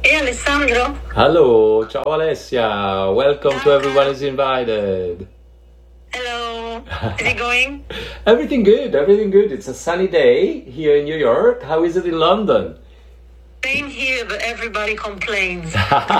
Hey Alessandro. Hello, ciao Alessia. Welcome to Ciao. Everyone is Invited. Hello. Is it going? Everything good, everything good. It's a sunny day here in New York. How is it in London? Same here, but everybody complains.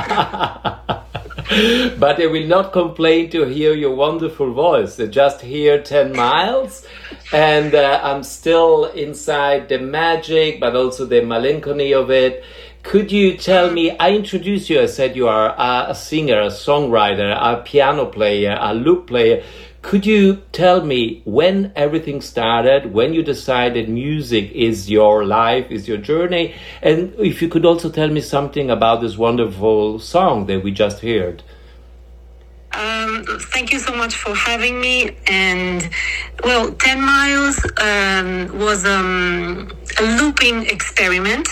But they will not complain to hear your wonderful voice. They just hear 10 miles. And I'm still inside the magic, but also the melancholy of it. Could you tell me, I introduced you, I said you are a singer, a songwriter, a piano player, a lute player. Could you tell me when everything started, when you decided music is your life, is your journey? And if you could also tell me something about this wonderful song that we just heard. Thank you so much for having me. And well, 10 Miles was a looping experiment.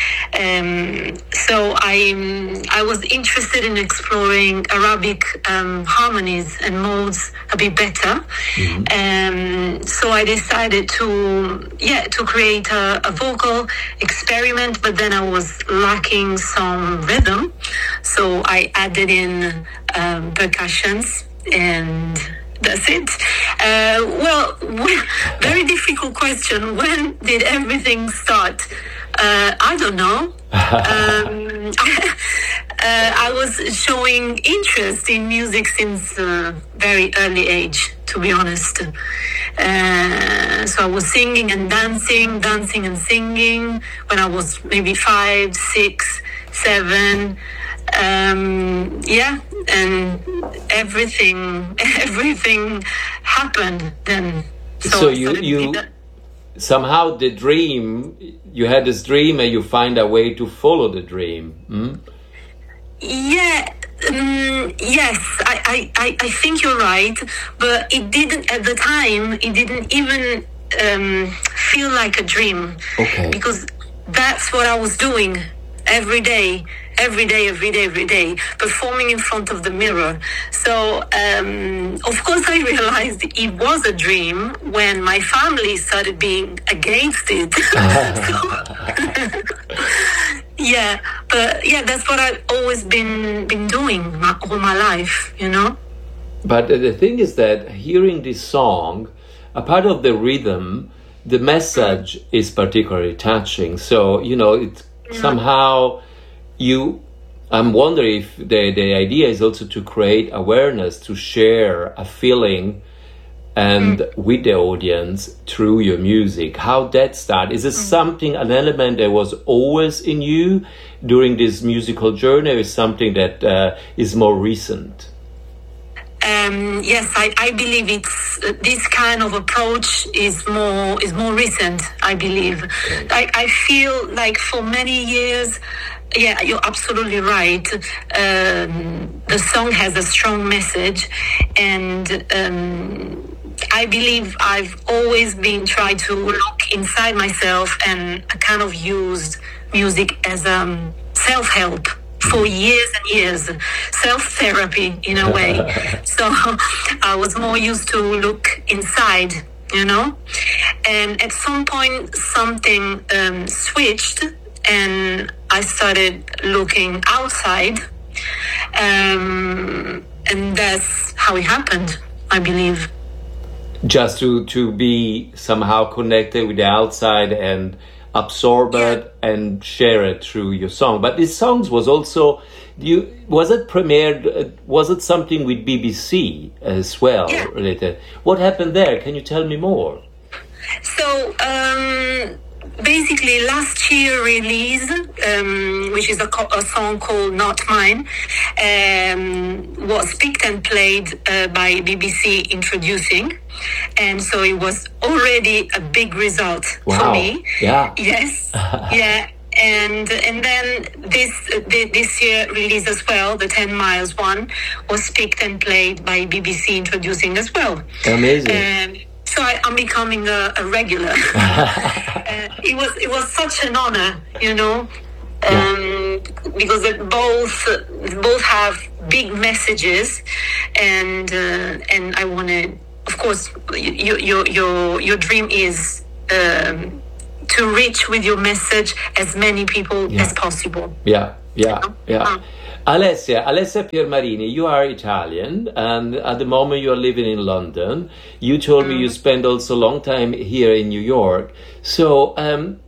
So I was interested in exploring Arabic harmonies and modes a bit better. So I decided to create a vocal experiment, but then I was lacking some rhythm. So I added in percussions, and that's it. Very difficult question. When did everything start? I don't know. I was showing interest in music since a very early age, to be honest. So I was singing and dancing and singing when I was maybe 5, 6, 7. And everything happened then. So you somehow you had this dream and you find a way to follow the dream. Yeah. Yes, I think you're right, but it didn't at the time. It didn't even feel like a dream. Okay. Because that's what I was doing every day, performing in front of the mirror. So, of course, I realized it was a dream when my family started being against it. That's what I've always been doing all my life, you know. But the thing is that hearing this song, a part of the rhythm, the message is particularly touching. So, it's somehow I'm wondering if the idea is also to create awareness, to share a feeling and with the audience through your music. How that started? Is it an element that was always in you during this musical journey, or is something that is more recent? Yes, I believe it's this kind of approach is more recent. I believe. Okay. I feel like for many years. Yeah, you're absolutely right. The song has a strong message, and I believe I've always been trying to look inside myself, and I kind of used music as self-help for years and years, self-therapy in a way. So I was more used to look inside, and at some point something switched, and I started looking outside, and that's how it happened, I believe. Just to be somehow connected with the outside and absorb it and share it through your song. But this song was also, was it premiered, was it something with BBC as well? Yeah. Related? What happened there? Can you tell me more? So, basically, last year release, which is a song called Not Mine, was picked and played by BBC Introducing, and so it was already a big result for me. Yeah. Yes. Yeah. And then this year release as well, the 10 Miles one, was picked and played by BBC Introducing as well. Amazing. So I'm becoming a regular. It was such an honor, because they both have big messages, and I wanted, of course, your dream is to reach with your message as many people as possible. Yeah. Alessia Piermarini, you are Italian, and at the moment you are living in London. You told me you spent also a long time here in New York. So